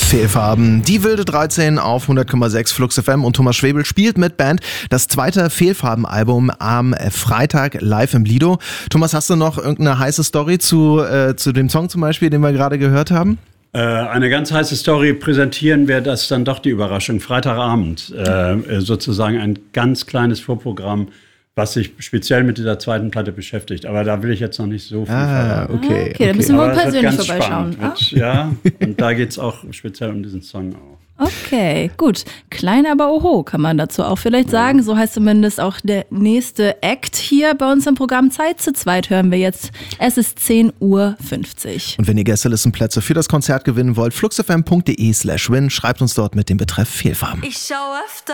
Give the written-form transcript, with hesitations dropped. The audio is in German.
Fehlfarben. Die wilde 13 auf 100,6 Flux FM und Thomas Schwebel spielt mit Band das zweite Fehlfarben-Album am Freitag live im Lido. Thomas, hast du noch irgendeine heiße Story zu dem Song zum Beispiel, den wir gerade gehört haben? Eine ganz heiße Story präsentieren wir, das dann doch die Überraschung. Freitagabend sozusagen ein ganz kleines Vorprogramm, was sich speziell mit dieser zweiten Platte beschäftigt. Aber da will ich jetzt noch nicht so viel verraten. Okay. Da müssen wir Aber persönlich das wird ganz vorbeischauen. spannend. Ja, und da geht es auch speziell um diesen Song auch. Okay, gut. Klein, aber oho, kann man dazu auch vielleicht sagen. So heißt zumindest auch der nächste Act hier bei uns im Programm. Zeit zu zweit hören wir jetzt. Es ist 10:50 Uhr. Und wenn ihr Gästelistenplätze für das Konzert gewinnen wollt, fluxfm.de/win, schreibt uns dort mit dem Betreff Fehlfarben. Ich schau öfter